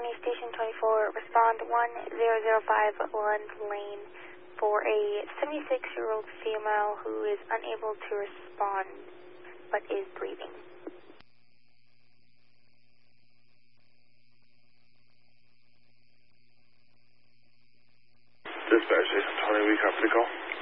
Station 24, respond 1005 Lund Lane for a 76-year-old female who is unable to respond but is breathing. Dispatch Station 20, we copy the call.